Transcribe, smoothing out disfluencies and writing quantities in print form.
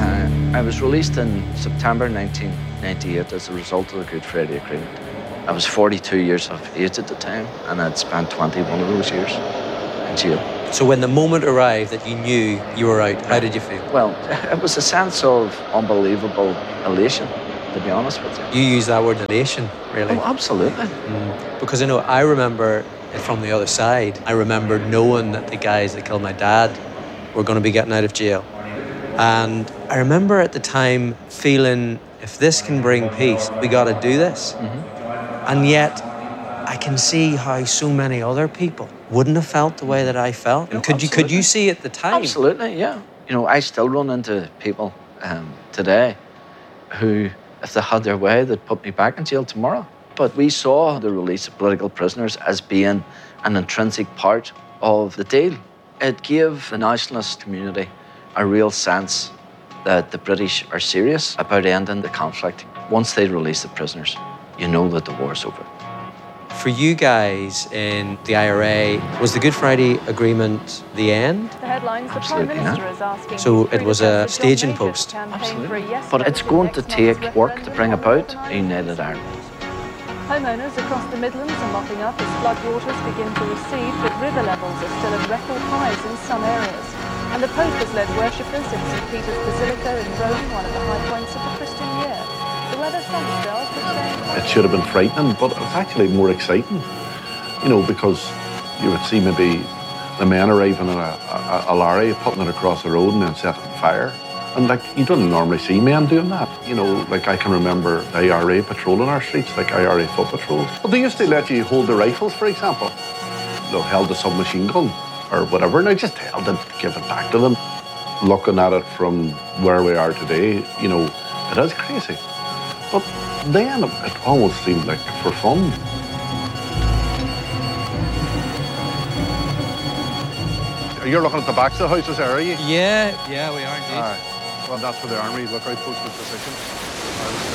I was released in September 1998 as a result of the Good Friday Agreement. I was 42 years of age at the time, and I'd spent 21 of those years in jail. So when the moment arrived that you knew you were out, how did you feel? Well, it was a sense of unbelievable elation, to be honest with you. You use that word elation, really? Oh, absolutely. Because I remember it from the other side. I remember knowing that the guys that killed my dad were going to be getting out of jail. And I remember at the time feeling, if this can bring peace, we got to do this. And yet, I can see how so many other people wouldn't have felt the way that I felt. And could you see at the time? Absolutely, yeah. You know, I still run into people today who, if they had their way, they'd put me back in jail tomorrow. But we saw the release of political prisoners as being an intrinsic part of the deal. It gave the nationalist community a real sense that the British are serious about ending the conflict. Once they release the prisoners, you know that the war's over. For you guys in the IRA, was the Good Friday Agreement the end? The headlines, the Prime Minister is asking. So it was a staging post? Absolutely. But it's going to take work to bring about a united Ireland. Homeowners across the Midlands are mopping up as floodwaters begin to recede, but river levels are still at record highs in some areas. And the Pope has led worshippers in St. Peter's Basilica in Rome, one of the high points of the Christian year. The weather sun spells are staying. It should have been frightening, but it was actually more exciting, you know, because you would see maybe the men arriving in a lorry, putting it across the road and then setting fire. And, like, you don't normally see men doing that. You know, like, I can remember the IRA patrolling our streets, like IRA foot patrols. Well, they used to let you hold the rifles, for example. They held a submachine gun or whatever, and I just held it, give it back to them. Looking at it from where we are today, you know, it is crazy. But then it almost seemed like for fun. You're looking at the backs of the houses there, are you? Yeah, we are indeed. Well, that's where the army look out post was positioned.